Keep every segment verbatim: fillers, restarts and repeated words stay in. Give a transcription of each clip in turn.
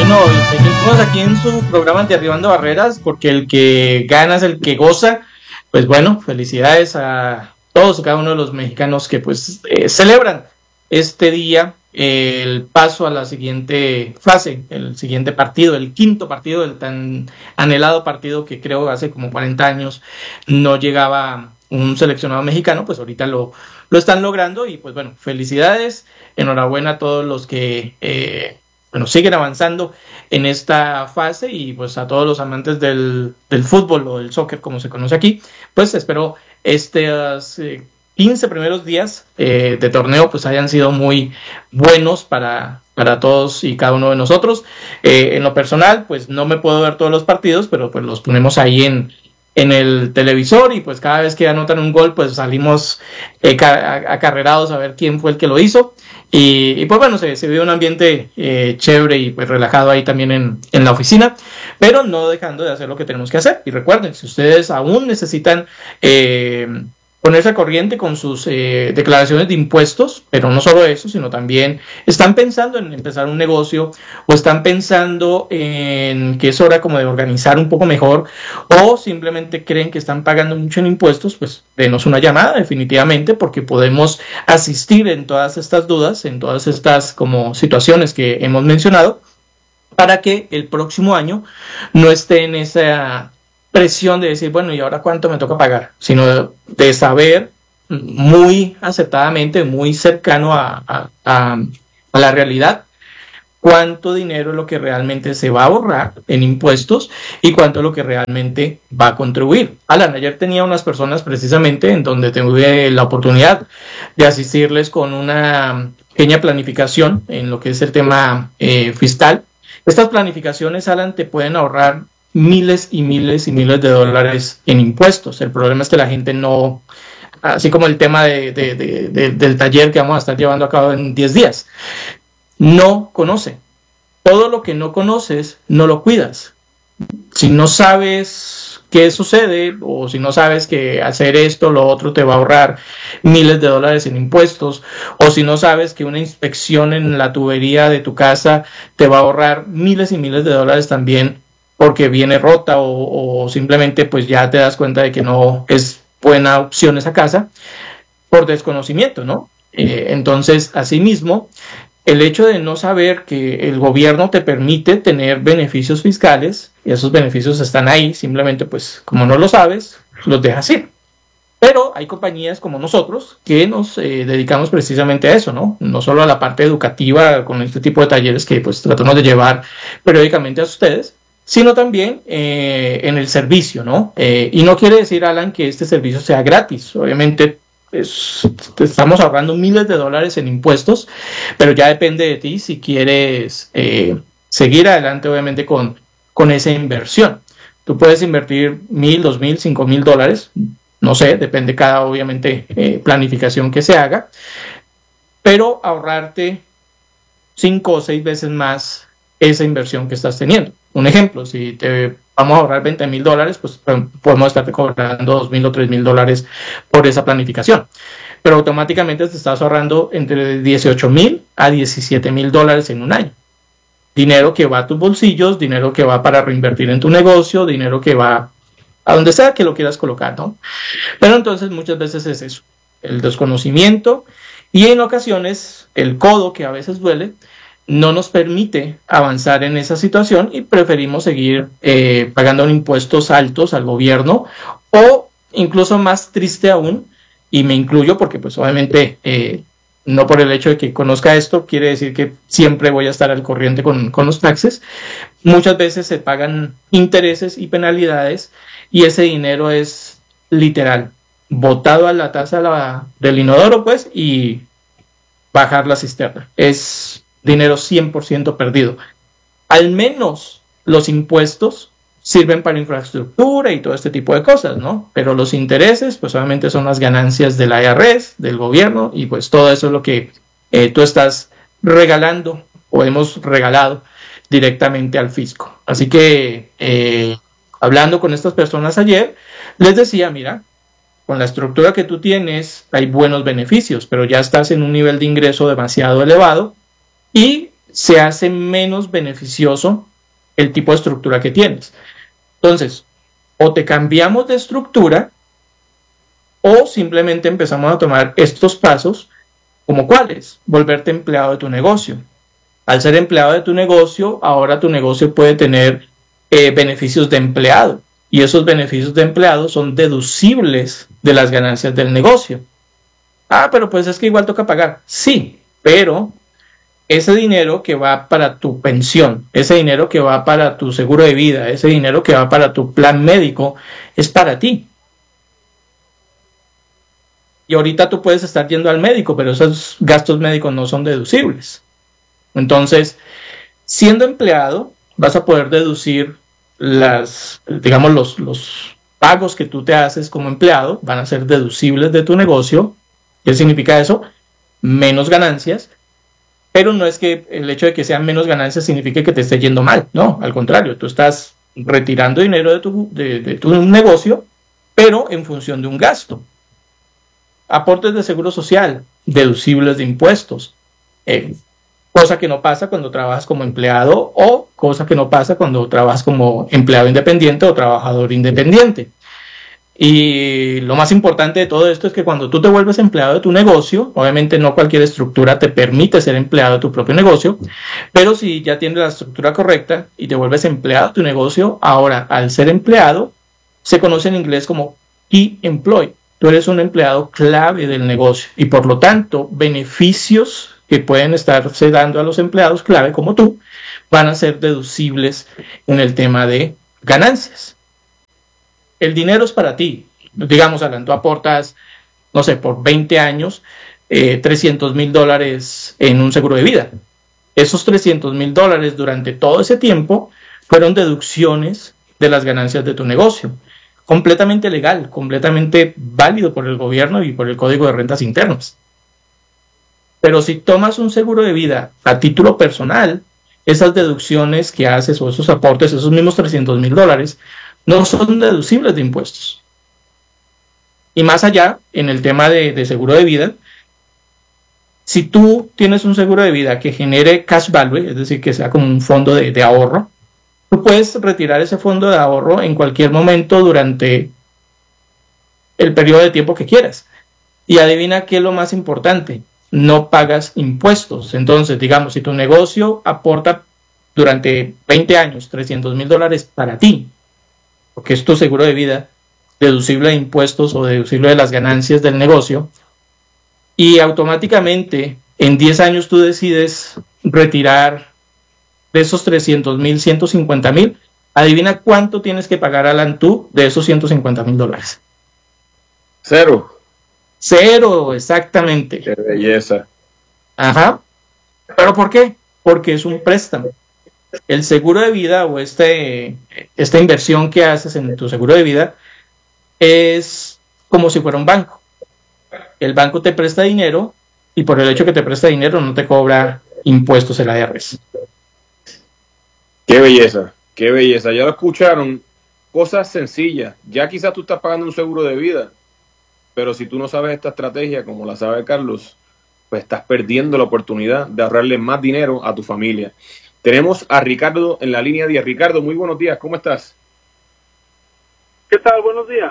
Bueno, y seguimos aquí en su programa Derribando Barreras, porque el que gana es el que goza. Pues bueno, felicidades a todos y cada uno de los mexicanos que pues eh, celebran este día, eh, el paso a la siguiente fase, el siguiente partido, el quinto partido, el tan anhelado partido que creo hace como cuarenta años no llegaba un seleccionado mexicano. Pues ahorita lo, lo están logrando y pues bueno, felicidades, enhorabuena a todos los que eh, bueno, siguen avanzando en esta fase, y pues a todos los amantes del, del fútbol o del soccer como se conoce aquí, pues espero estos eh, quince primeros días eh, de torneo pues hayan sido muy buenos para, para todos y cada uno de nosotros. Eh, en lo personal pues no me puedo ver todos los partidos, pero pues los ponemos ahí en, en el televisor, y pues cada vez que anotan un gol pues salimos eh, ca- acarrerados a ver quién fue el que lo hizo. Y, y pues bueno, se, se vive un ambiente eh, chévere y pues relajado ahí también en, en la oficina, pero no dejando de hacer lo que tenemos que hacer. Y recuerden, si ustedes aún necesitan eh, ponerse al corriente con sus eh, declaraciones de impuestos, pero no solo eso, sino también están pensando en empezar un negocio, o están pensando en que es hora como de organizar un poco mejor, o simplemente creen que están pagando mucho en impuestos, pues denos una llamada definitivamente, porque podemos asistir en todas estas dudas, en todas estas como situaciones que hemos mencionado, para que el próximo año no esté en esa presión de decir, bueno, ¿y ahora cuánto me toca pagar? Sino de saber muy acertadamente, muy cercano a, a, a, a la realidad, cuánto dinero es lo que realmente se va a ahorrar en impuestos y cuánto es lo que realmente va a contribuir. Alan, ayer tenía unas personas precisamente en donde tuve la oportunidad de asistirles con una pequeña planificación en lo que es el tema eh, fiscal. Estas planificaciones, Alan, te pueden ahorrar miles y miles y miles de dólares en impuestos. El problema es que la gente no, así como el tema de, de, de, de, del taller que vamos a estar llevando a cabo en diez días, no conoce. Todo lo que no conoces, no lo cuidas. Si no sabes qué sucede, o si no sabes que hacer esto, lo otro te va a ahorrar miles de dólares en impuestos, o si no sabes que una inspección en la tubería de tu casa te va a ahorrar miles y miles de dólares también, porque viene rota, o, o simplemente pues ya te das cuenta de que no es buena opción esa casa, por desconocimiento, ¿no? Eh, entonces, asimismo, el hecho de no saber que el gobierno te permite tener beneficios fiscales, y esos beneficios están ahí, simplemente pues como no lo sabes, los dejas ir. Pero hay compañías como nosotros que nos eh, dedicamos precisamente a eso, ¿no? No solo a la parte educativa con este tipo de talleres que pues tratamos de llevar periódicamente a ustedes, sino también eh, en el servicio, ¿no? Eh, y no quiere decir, Alan, que este servicio sea gratis. Obviamente es, estamos ahorrando miles de dólares en impuestos, pero ya depende de ti si quieres eh, seguir adelante, obviamente, con, con esa inversión. Tú puedes invertir mil, dos mil, cinco mil dólares, no sé, depende cada, obviamente, eh, planificación que se haga, pero ahorrarte cinco o seis veces más esa inversión que estás teniendo. Un ejemplo, si te vamos a ahorrar veinte mil dólares, pues podemos estarte cobrando dos mil o tres mil dólares por esa planificación. Pero automáticamente te estás ahorrando entre dieciocho mil a diecisiete mil dólares en un año. Dinero que va a tus bolsillos, dinero que va para reinvertir en tu negocio, dinero que va a donde sea que lo quieras colocar, ¿no? Pero entonces muchas veces es eso, el desconocimiento, y en ocasiones el codo, que a veces duele, no nos permite avanzar en esa situación, y preferimos seguir eh, pagando impuestos altos al gobierno, o incluso más triste aún, y me incluyo porque pues obviamente eh, no por el hecho de que conozca esto quiere decir que siempre voy a estar al corriente con, con los taxes. Muchas veces se pagan intereses y penalidades, y ese dinero es literal botado a la taza la, del inodoro pues, y bajar la cisterna. Es dinero cien por ciento perdido. Al menos los impuestos sirven para infraestructura y todo este tipo de cosas, ¿no? Pero los intereses, pues obviamente son las ganancias del I R S, del gobierno, y pues todo eso es lo que eh, tú estás regalando, o hemos regalado directamente al fisco. Así que, eh, hablando con estas personas ayer, les decía, mira, con la estructura que tú tienes hay buenos beneficios, pero ya estás en un nivel de ingreso demasiado elevado, y se hace menos beneficioso el tipo de estructura que tienes. Entonces, o te cambiamos de estructura o simplemente empezamos a tomar estos pasos, como cuáles, volverte empleado de tu negocio. Al ser empleado de tu negocio, ahora tu negocio puede tener eh, beneficios de empleado, y esos beneficios de empleado son deducibles de las ganancias del negocio. Ah, pero pues es que igual toca pagar. Sí, pero ese dinero que va para tu pensión, ese dinero que va para tu seguro de vida, ese dinero que va para tu plan médico, es para ti. Y ahorita tú puedes estar yendo al médico, pero esos gastos médicos no son deducibles. Entonces, siendo empleado, vas a poder deducir las, digamos, los, los pagos que tú te haces como empleado, van a ser deducibles de tu negocio. ¿Qué significa eso? Menos ganancias. Pero no es que el hecho de que sean menos ganancias signifique que te esté yendo mal. No, al contrario, tú estás retirando dinero de tu, de, de tu negocio, pero en función de un gasto. Aportes de seguro social, deducibles de impuestos. Eh, cosa que no pasa cuando trabajas como empleado, o cosa que no pasa cuando trabajas como empleado independiente o trabajador independiente. Y lo más importante de todo esto es que cuando tú te vuelves empleado de tu negocio, obviamente no cualquier estructura te permite ser empleado de tu propio negocio, pero si ya tienes la estructura correcta y te vuelves empleado de tu negocio, ahora al ser empleado se conoce en inglés como key employee. Tú eres un empleado clave del negocio y por lo tanto beneficios que pueden estarse dando a los empleados clave como tú van a ser deducibles en el tema de ganancias. El dinero es para ti. Digamos, Alan, tú aportas, no sé, por veinte años, eh, trescientos mil dólares en un seguro de vida. Esos trescientos mil dólares durante todo ese tiempo fueron deducciones de las ganancias de tu negocio. Completamente legal, completamente válido por el gobierno y por el Código de Rentas Internas. Pero si tomas un seguro de vida a título personal, esas deducciones que haces o esos aportes, esos mismos trescientos mil dólares, no son deducibles de impuestos. Y más allá, en el tema de, de seguro de vida, si tú tienes un seguro de vida que genere cash value, es decir, que sea como un fondo de, de ahorro, tú puedes retirar ese fondo de ahorro en cualquier momento durante el periodo de tiempo que quieras. Y adivina qué es lo más importante, no pagas impuestos. Entonces, digamos, si tu negocio aporta durante veinte años trescientos mil dólares para ti, porque es tu seguro de vida, deducible de impuestos o deducible de las ganancias del negocio, y automáticamente en diez años tú decides retirar de esos trescientos mil, ciento cincuenta mil, adivina cuánto tienes que pagar, Alan, tú de esos ciento cincuenta mil dólares. Cero. Cero, exactamente. Qué belleza. Ajá. ¿Pero por qué? Porque es un préstamo. El seguro de vida o este, esta inversión que haces en tu seguro de vida es como si fuera un banco. El banco te presta dinero y por el hecho que te presta dinero no te cobra impuestos el I R S. Qué belleza, qué belleza. Ya lo escucharon, cosas sencillas. Ya quizás tú estás pagando un seguro de vida, pero si tú no sabes esta estrategia como la sabe Carlos, pues estás perdiendo la oportunidad de ahorrarle más dinero a tu familia. Tenemos a Ricardo en la línea diez. Ricardo, muy buenos días, ¿cómo estás? ¿Qué tal? Buenos días.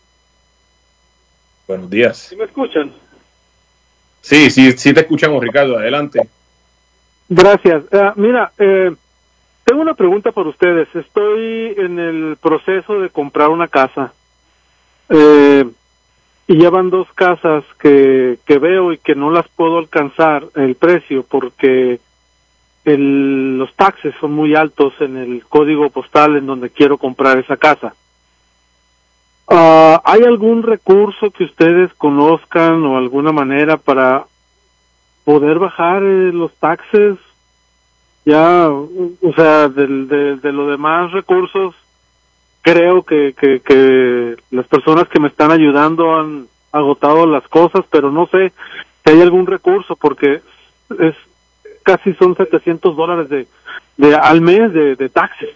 Buenos días. ¿Sí me escuchan? Sí, sí, sí te escuchamos, Ricardo, adelante. Gracias. Uh, mira, eh, tengo una pregunta para ustedes. Estoy en el proceso de comprar una casa. Eh, y llevan dos casas que, que veo y que no las puedo alcanzar el precio porque el, los taxes son muy altos en el código postal en donde quiero comprar esa casa. Uh, ¿Hay algún recurso que ustedes conozcan o alguna manera para poder bajar eh, los taxes? Ya, o sea, de, de, de los demás recursos, creo que, que, que las personas que me están ayudando han agotado las cosas, pero no sé si hay algún recurso porque es casi son setecientos dólares de, de al mes de, de taxes.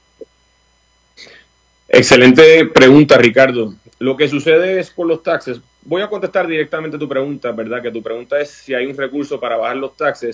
Excelente pregunta, Ricardo. Lo que sucede es con los taxes. Voy a contestar directamente tu pregunta, ¿verdad? Que tu pregunta es si hay un recurso para bajar los taxes.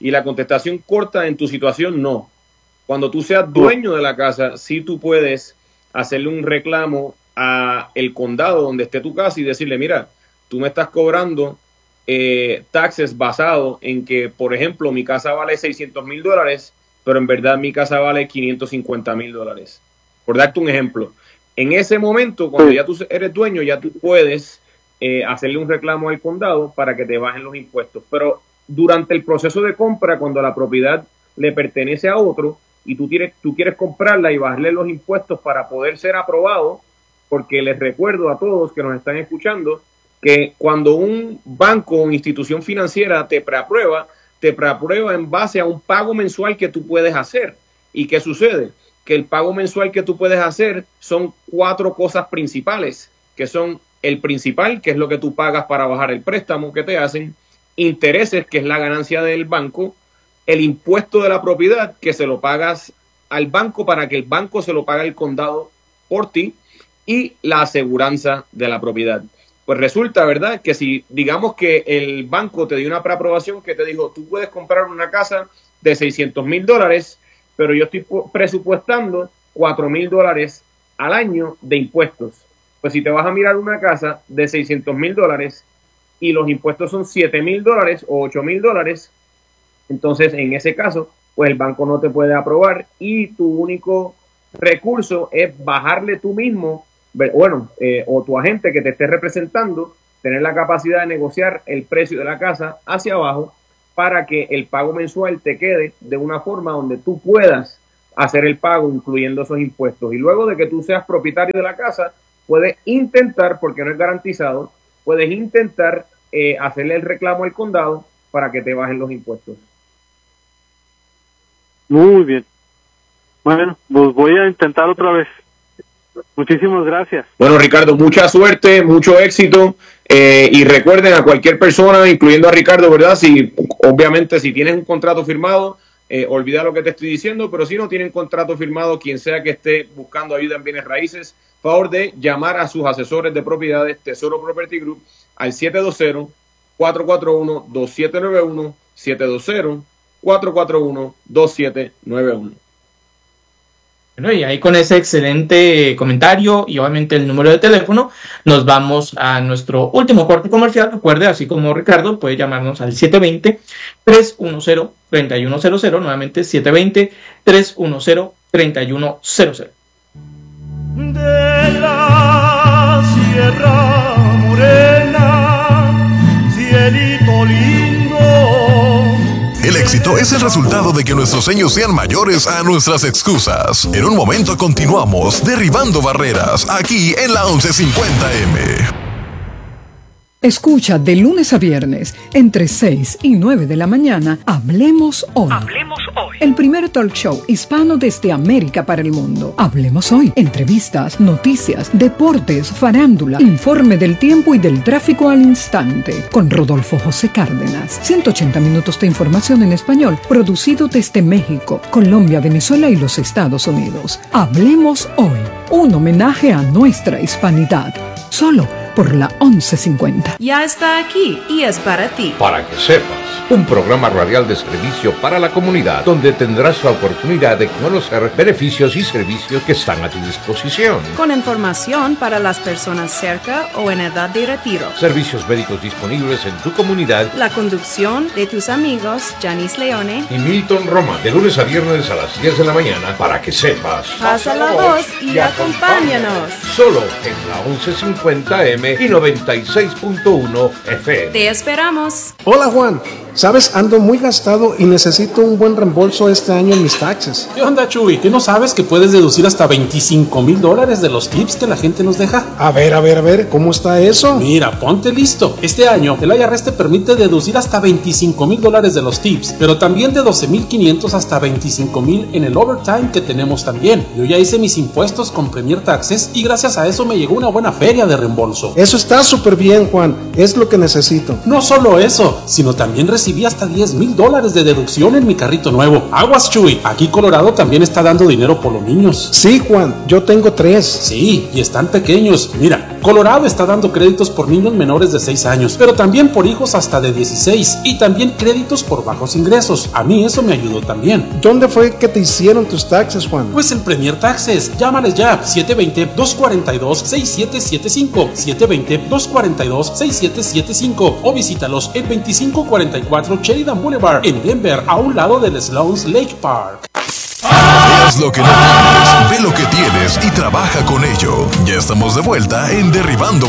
Y la contestación corta en tu situación, no. Cuando tú seas dueño de la casa, sí tú puedes hacerle un reclamo a el condado donde esté tu casa y decirle, mira, tú me estás cobrando eh, taxes basado en que, por ejemplo, mi casa vale seiscientos mil dólares, pero en verdad mi casa vale quinientos cincuenta mil dólares. Por darte un ejemplo. En ese momento, cuando ya tú eres dueño, ya tú puedes eh, hacerle un reclamo al condado para que te bajen los impuestos. Pero durante el proceso de compra, cuando la propiedad le pertenece a otro y tú, tienes, tú quieres comprarla y bajarle los impuestos para poder ser aprobado, porque les recuerdo a todos que nos están escuchando que cuando un banco o institución financiera te preaprueba, te preaprueba en base a un pago mensual que tú puedes hacer. ¿Y qué sucede? Que el pago mensual que tú puedes hacer son cuatro cosas principales, que son el principal, que es lo que tú pagas para bajar el préstamo que te hacen, intereses, que es la ganancia del banco, el impuesto de la propiedad, que se lo pagas al banco para que el banco se lo pague al condado por ti, y la aseguranza de la propiedad. Pues resulta, ¿verdad?, que si digamos que el banco te dio una preaprobación que te dijo, tú puedes comprar una casa de seiscientos mil dólares, pero yo estoy presupuestando cuatro mil dólares al año de impuestos. Pues si te vas a mirar una casa de seiscientos mil dólares y los impuestos son siete mil dólares o ocho mil dólares, entonces en ese caso, pues el banco no te puede aprobar y tu único recurso es bajarle tú mismo, bueno, eh, o tu agente que te esté representando, tener la capacidad de negociar el precio de la casa hacia abajo para que el pago mensual te quede de una forma donde tú puedas hacer el pago incluyendo esos impuestos. Y luego de que tú seas propietario de la casa, puedes intentar, porque no es garantizado, puedes intentar eh, hacerle el reclamo al condado para que te bajen los impuestos. Muy bien. Bueno, pues voy a intentar otra vez. Muchísimas gracias. Bueno, Ricardo, mucha suerte, mucho éxito, eh, y recuerden a cualquier persona, incluyendo a Ricardo, ¿verdad? Si, obviamente, si tienes un contrato firmado, eh, olvida lo que te estoy diciendo, pero si no tienen contrato firmado, quien sea que esté buscando ayuda en bienes raíces, favor de llamar a sus asesores de propiedades, Tesoro Property Group, al siete dos cero, cuatro cuatro uno, dos siete nueve uno, siete dos cero, cuatro cuatro uno, dos siete nueve uno. Bueno, y ahí con ese excelente comentario y obviamente el número de teléfono, nos vamos a nuestro último corte comercial. Recuerde, así como Ricardo, puede llamarnos al siete dos cero, tres uno cero, tres uno cero cero, nuevamente siete dos cero, tres uno cero, tres uno cero cero. De la Sierra Morena, cielito lindo. El éxito es el resultado de que nuestros sueños sean mayores a nuestras excusas. En un momento continuamos derribando barreras aquí en la once cincuenta eme. Escucha de lunes a viernes, entre seis y nueve de la mañana, Hablemos Hoy. Hablemos Hoy. El primer talk show hispano desde América para el mundo. Hablemos Hoy. Entrevistas, noticias, deportes, farándula, informe del tiempo y del tráfico al instante. Con Rodolfo José Cárdenas. ciento ochenta minutos de información en español, producido desde México, Colombia, Venezuela y los Estados Unidos. Hablemos Hoy. Un homenaje a nuestra hispanidad. Solo por la once cincuenta. Ya está aquí y es para ti. Para que sepas, un programa radial de servicio para la comunidad donde tendrás la oportunidad de conocer beneficios y servicios que están a tu disposición. Con información para las personas cerca o en edad de retiro. Servicios médicos disponibles en tu comunidad. La conducción de tus amigos Janice Leone y Milton Roma, de lunes a viernes a las diez de la mañana. Para que sepas. Pasa la voz y acompáñanos. Solo en la once cincuenta eme y noventa y seis punto uno efe eme. Te esperamos. Hola Juan, sabes, ando muy gastado y necesito un buen reembolso este año en mis taxes. ¿Qué onda, Chuy? ¿Qué no sabes que puedes deducir hasta veinticinco mil dólares de los tips que la gente nos deja? A ver, a ver, a ver, ¿cómo está eso? Mira, ponte listo. Este año el I R S te permite deducir hasta veinticinco mil dólares de los tips, pero también de doce mil quinientos hasta veinticinco mil en el overtime que tenemos también. Yo ya hice mis impuestos con Premier Taxes y gracias a eso me llegó una buena feria de reembolso. Eso está súper bien, Juan. Es lo que necesito. No solo eso, sino también recibí hasta diez mil dólares de deducción en mi carrito nuevo. Aguas, Chuy. Aquí Colorado también está dando dinero por los niños. Sí, Juan. Yo tengo tres. Sí, y están pequeños. Mira, Colorado está dando créditos por niños menores de seis años, pero también por hijos hasta de dieciséis y también créditos por bajos ingresos. A mí eso me ayudó también. ¿Dónde fue que te hicieron tus taxes, Juan? Pues en Premier Taxes. Llámales ya, siete dos cero, dos cuatro dos, seis siete siete cinco, siete dos cero, dos cuatro dos, seis siete siete cinco o visítalos en veinticinco cuarenta y cuatro Sheridan Boulevard en Denver, a un lado del Sloan's Lake Park. Haz lo que no tienes, ve lo que tienes y trabaja con ello. Ya estamos de vuelta en Derribando